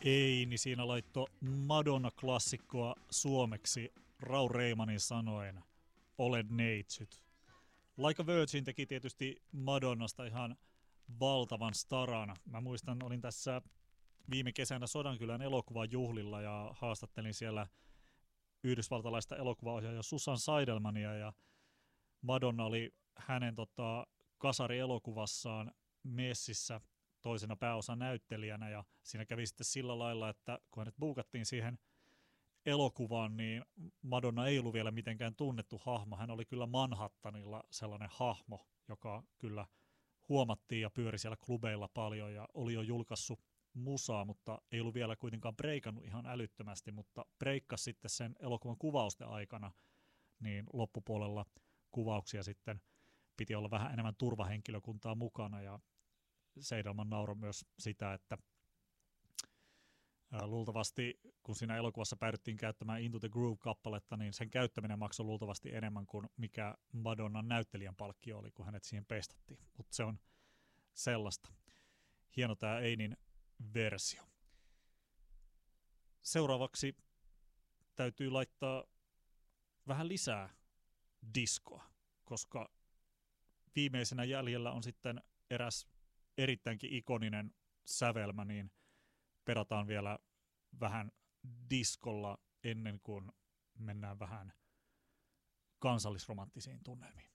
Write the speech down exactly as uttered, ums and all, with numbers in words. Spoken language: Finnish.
Ei, niin siinä laitto Madonna-klassikkoa suomeksi Rau Reimanin sanoen Olen neitsyt. Like a Virgin teki tietysti Madonnasta ihan valtavan staran. Mä muistan, olin tässä viime kesänä Sodankylän elokuvan juhlilla ja haastattelin siellä yhdysvaltalaista elokuvaohjaaja Susan Seidelmania ja Madonna oli hänen tota, kasarielokuvassaan messissä toisena pääosan näyttelijänä ja siinä kävi sitten sillä lailla, että kun hänet buukattiin siihen elokuvaan, niin Madonna ei ollut vielä mitenkään tunnettu hahmo. Hän oli kyllä Manhattanilla sellainen hahmo, joka kyllä huomattiin ja pyöri siellä klubeilla paljon ja oli jo julkaissut musaa, mutta ei ollut vielä kuitenkaan breikannut ihan älyttömästi, mutta breikkasi sitten sen elokuvan kuvausten aikana, niin loppupuolella kuvauksia sitten piti olla vähän enemmän turvahenkilökuntaa mukana ja Seidelman nauroi myös sitä, että ää, luultavasti kun siinä elokuvassa päädyttiin käyttämään Into the Groove-kappaletta, niin sen käyttäminen maksoi luultavasti enemmän kuin mikä Madonnan näyttelijän palkkio oli, kun hänet siihen pestattiin. Mutta se on sellaista. Hieno tämä Einin versio. Seuraavaksi täytyy laittaa vähän lisää diskoa, koska viimeisenä jäljellä on sitten eräs erittäinkin ikoninen sävelmä, niin perataan vielä vähän diskolla ennen kuin mennään vähän kansallisromanttisiin tunnelmiin.